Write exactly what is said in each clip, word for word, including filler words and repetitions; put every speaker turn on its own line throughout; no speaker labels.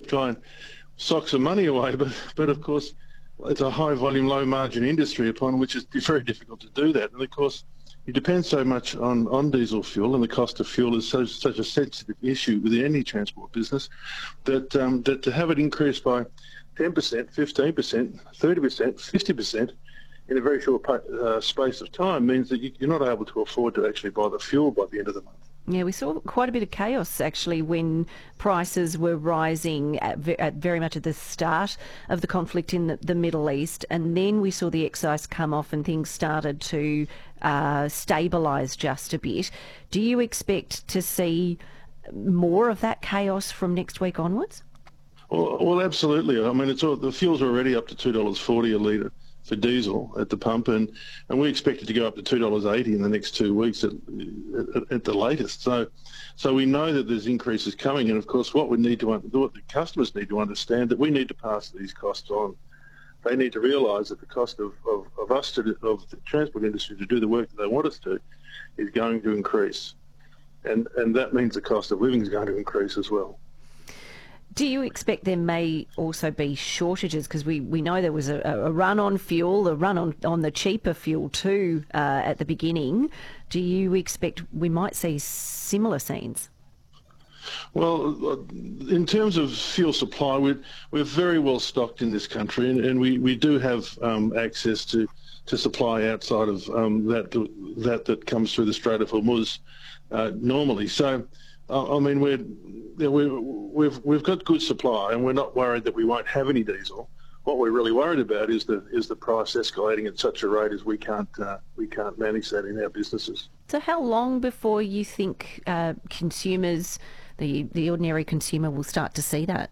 try and sock some money away, but, but of course, it's a high volume, low margin industry upon which it's very difficult to do that. And of course, it depends so much on, on diesel fuel, and the cost of fuel is so, such a sensitive issue within any transport business that, um, that to have it increase by ten percent, fifteen percent, thirty percent, fifty percent in a very short uh, space of time means that you, you're not able to afford to actually buy the fuel by the end of the month.
Yeah, we saw quite a bit of chaos actually when prices were rising at, ve- at very much at the start of the conflict in the, the Middle East, and then we saw the excise come off and things started to uh, stabilise just a bit. Do you expect to see more of that chaos from next week onwards?
Well, well absolutely. I mean, it's all, the fuel's already up to two dollars forty a litre for diesel at the pump, and, and we expect it to go up to two dollars eighty in the next two weeks at, at, at the latest. So so we know that there's increases coming, and of course what we need to, what the customers need to understand, that we need to pass these costs on. They need to realise that the cost of, of, of us, to, of the transport industry to do the work that they want us to, is going to increase. And, and that means the cost of living is going to increase as well.
Do you expect there may also be shortages? Because we, we know there was a, a run on fuel, a run on, on the cheaper fuel too uh, at the beginning. Do you expect we might see similar scenes?
Well, in terms of fuel supply, we're, we're very well stocked in this country, and, and we, we do have um, access to, to supply outside of um, that, that that comes through the Strait of Hormuz uh, normally. So, uh, I mean, we're, we're, we've, we've got good supply, and we're not worried that we won't have any diesel. What we're really worried about is the is the price escalating at such a rate as we can't uh, we can't manage that in our businesses.
So, how long before you think uh, consumers, the the ordinary consumer, will start to see that?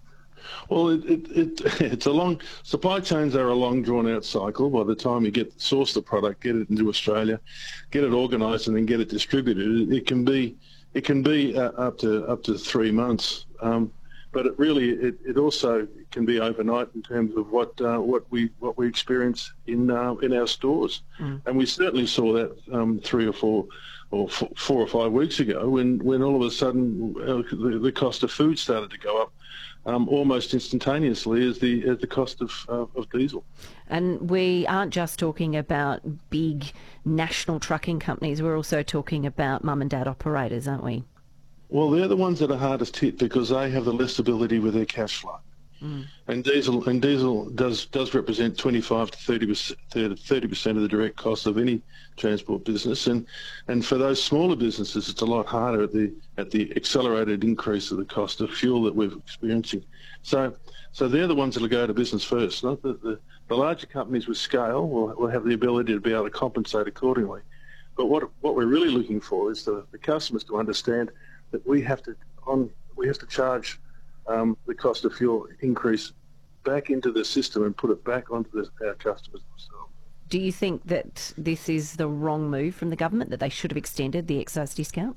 Well, it, it, it, it's a long, supply chains are a long drawn out cycle. By the time you get source the product, get it into Australia, get it organised, and then get it distributed, it, it can be it can be uh, up to up to three months. Um, but it really it, it also can be overnight in terms of what uh, what we what we experience in uh, in our stores, mm. and we certainly saw that um, three or four. or f- four or five weeks ago, when, when all of a sudden uh, the, the cost of food started to go up um, almost instantaneously as the as the cost of uh, of diesel.
And we aren't just talking about big national trucking companies, we're also talking about mum and dad operators, aren't we?
Well, they're the ones that are hardest hit because they have the less stability with their cash flow. Mm. And diesel and diesel does does represent twenty-five to thirty percent, thirty percent of the direct cost of any transport business, and and for those smaller businesses, it's a lot harder at the at the accelerated increase of the cost of fuel that we're experiencing. So so they're the ones that'll go to business first. Not the the, the larger companies with scale will will have the ability to be able to compensate accordingly. But what what we're really looking for is the, the customers to understand that we have to on we have to charge Um, the cost of fuel increase back into the system and put it back onto the, our customers themselves.
Do you think that this is the wrong move from the government, that they should have extended the excise discount?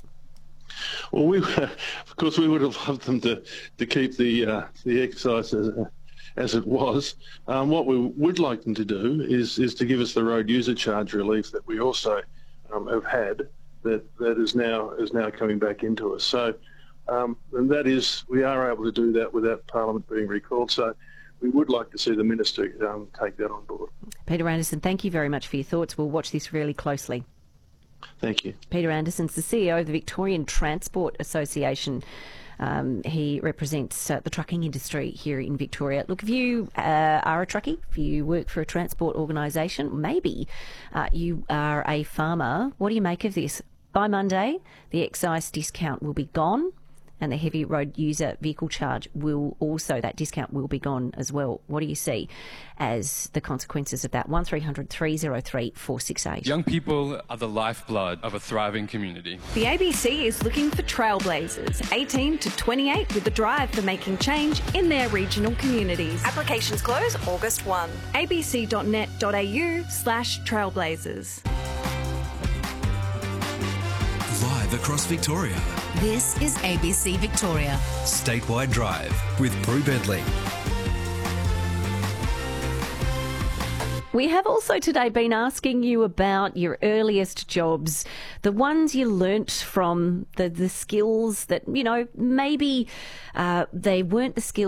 Well, we of course we would have loved them to, to keep the uh, the excise as, uh, as it was. Um, what we would like them to do is is to give us the road user charge relief that we also um, have had that that is now is now coming back into us. So. Um, and that is, we are able to do that without Parliament being recalled. So we would like to see the Minister um, take that on board.
Peter Anderson, thank you very much for your thoughts. We'll watch this really closely.
Thank you.
Peter Anderson's the C E O of the Victorian Transport Association. Um, he represents uh, the trucking industry here in Victoria. Look, if you uh, are a truckie, if you work for a transport organisation, maybe uh, you are a farmer, what do you make of this? By Monday, the excise discount will be gone, and the heavy road user vehicle charge will also, that discount will be gone as well. What do you see as the consequences of that? one three hundred three oh three four six eight.
Young people are the lifeblood of a thriving community.
The A B C is looking for trailblazers, eighteen to twenty-eight, with the drive for making change in their regional communities. Applications close August first. abc.net.au slash trailblazers.
Live across Victoria.
This is A B C Victoria.
Statewide Drive with Brew Bentley.
We have also today been asking you about your earliest jobs, the ones you learnt from, the, the skills that, you know, maybe uh, they weren't the skills